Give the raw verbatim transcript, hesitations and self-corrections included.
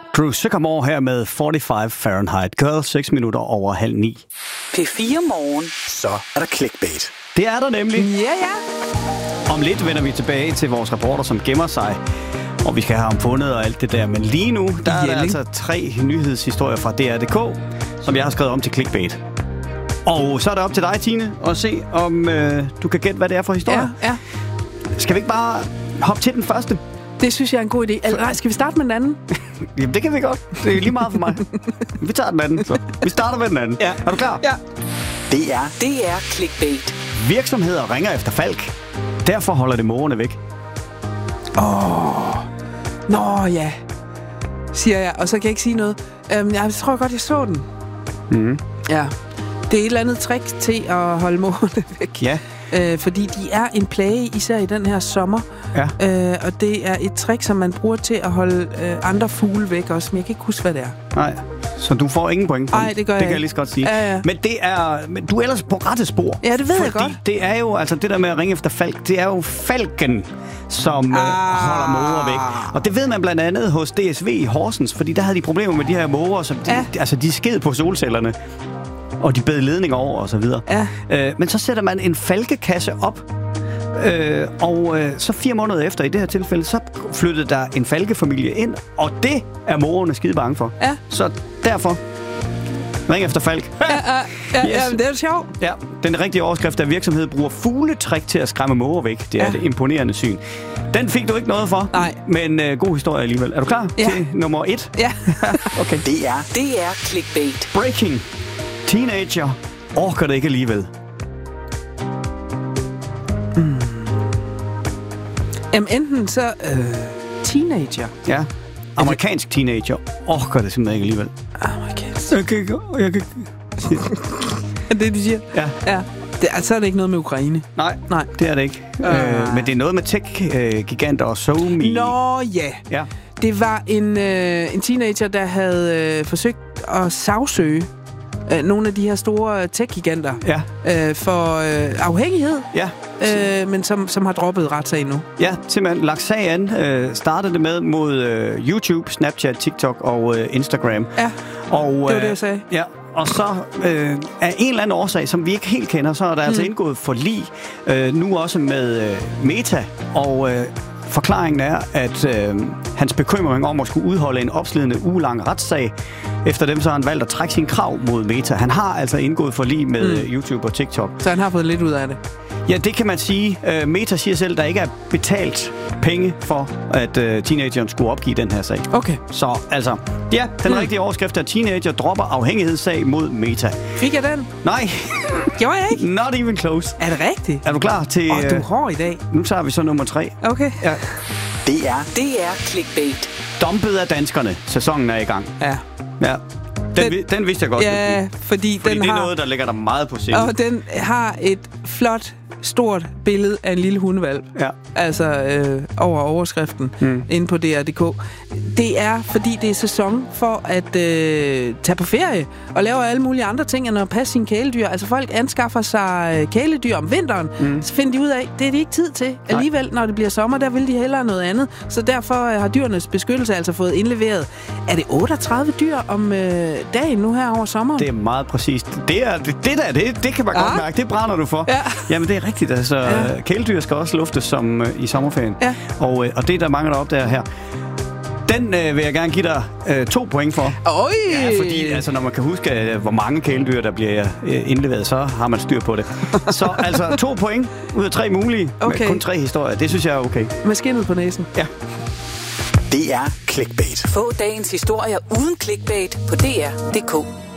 Drew Sycamore her med fireogfyrre Fahrenheit. Girl, seks minutter over halv ni. P fire Morgen. Så er der clickbait. Det er der nemlig. Ja, ja. Om lidt vender vi tilbage til vores reporter, som gemmer sig. Og vi skal have ham fundet og alt det der. Men lige nu, der er der altså tre nyhedshistorier fra D R punktum d k, som jeg har skrevet om til clickbait. Og så er det op til dig, Tine, at se, om øh, du kan gætte, hvad det er for historie. Ja, ja. Skal vi ikke bare hoppe til den første? Det synes jeg er en god idé. Altså, nej, skal vi starte med den anden? Jamen, det kan vi godt. Det er lige meget for mig. Vi tager den anden, så. Vi starter med den anden. Ja. Er du klar? Ja. Det er Det er clickbait. Virksomheder ringer efter Falk. Derfor holder det mågerne væk. Åh. Oh. Nå, ja. Siger jeg, og så kan jeg ikke sige noget. Um, jeg tror godt, jeg så den. Mm. Ja. Det er et eller andet trick til at holde mågerne væk. Ja. Øh, fordi de er en plage, især i den her sommer. Ja. Øh, og det er et trick, som man bruger til at holde øh, andre fugle væk også. Men jeg kan ikke huske, hvad det er. Nej, så du får ingen point for Nej, det gør det jeg kan jeg lige så godt sige. Ja, ja. Men det er, men du er ellers på rette spor. Ja, det ved fordi jeg godt. det er jo, altså det der med at ringe efter Falk, det er jo Falken, som ah. øh, holder måger væk. Og det ved man blandt andet hos D S V i Horsens, fordi der havde de problemer med de her måger, som de, Ja. altså de sked på solcellerne. Og de bed ledninger over og så videre. Ja. Øh, men så sætter man en falkekasse op, øh, og øh, så fire måneder efter i det her tilfælde, så flyttede der en falkefamilie ind, og det er mågerne skide bange for. Ja. Så derfor, ring efter Falk. Ja, ja, ja, Yes. ja, men det er jo sjovt. Ja, den rigtige overskrift er, at virksomheden bruger fugletrik til at skræmme måger væk. Det er Ja. et imponerende syn. Den fik du ikke noget for, Nej. men øh, god historie alligevel. Er du klar Ja. til nummer et? Ja. Okay. Det er Det er clickbait. Breaking. Teenager orker det ikke alligevel. Jamen, enten så øh, teenager. Ja. Amerikansk teenager orker det simpelthen ikke alligevel. Amerikansk. Jeg kan ikke... Jeg kan ikke. Er det, de siger? Ja. Ja. Det, altså er det ikke noget med Ukraine. Nej, Nej. det er det ikke. Øh. Øh, men det er noget med tech-giganter og SoMe. Nå, ja. Ja. Det var en, øh, en teenager, der havde øh, forsøgt at sagsøge øh, nogle af de her store tech-giganter Ja. øh, for øh, afhængighed, Ja. øh, men som, som har droppet retssagen nu. Ja, simpelthen lagt sag an. Øh, startede det med mod øh, YouTube, Snapchat, TikTok og øh, Instagram. Ja, Og, det var det, jeg sagde. Ja, og så øh, af en eller anden årsag, som vi ikke helt kender, så er der mm. altså indgået forlig, øh, nu også med øh, Meta, og øh, forklaringen er, at øh, hans bekymring om at skulle udholde en opslidende ugelang retssag, efter dem så har han valgt at trække sin krav mod Meta. Han har altså indgået forlig med mm. YouTube og TikTok. Så han har fået lidt ud af det. Ja, det kan man sige. Uh, Meta siger selv, at der ikke er betalt penge for, at uh, teenageren skulle opgive den her sag. Okay. Så altså, ja, den mm. rigtige overskrift er, teenager dropper afhængighedssag mod Meta. Fik jeg den? Nej, Gjorde jeg ikke? not even close. Er det rigtigt? Er du klar til... Åh, oh, du er uh, hård i dag. nu tager vi så nummer tre. Okay. Ja. Det er Det er clickbait. Dumpet af danskerne. Sæsonen er i gang. Ja. Ja. Den, Den- den, den vidste jeg godt. Ja, fordi, fordi den det er har... noget, der ligger der meget på sinde. Og den har et flot, stort billede af en lille hundevalg. Ja. Altså øh, over overskriften mm. inde på D R punktum d k. Det er, fordi det er sæson for at øh, tage på ferie og lave alle mulige andre ting, end at passe sine kæledyr. Altså folk anskaffer sig øh, kæledyr om vinteren, mm. så finder de ud af, det er de ikke tid til. Alligevel, når det bliver sommer, der vil de hellere noget andet. Så derfor øh, har dyrenes beskyttelse altså fået indleveret. Er det otteogtredive dyr om øh, dagen nu her over sommeren? Det er meget præcist. Det, er, det, det der, det, det kan man Ja. godt mærke. Det brænder du for. Ja. Jamen, det er rigtigt. Altså, Ja. kæledyr skal også luftes som øh, i sommerferien. Ja. Og, øh, og det er der mange, der opdager her. Den øh, vil jeg gerne give dig øh, to point for. Oj! Ja, fordi altså, når man kan huske, øh, hvor mange kæledyr, der bliver øh, indleveret, så har man styr på det. Så altså to point ud af tre mulige. Okay. Med kun tre historier. Det synes jeg er okay. Med skindet på næsen. Ja. Det er clickbait. Få dagens historier uden clickbait på D R punktum d k.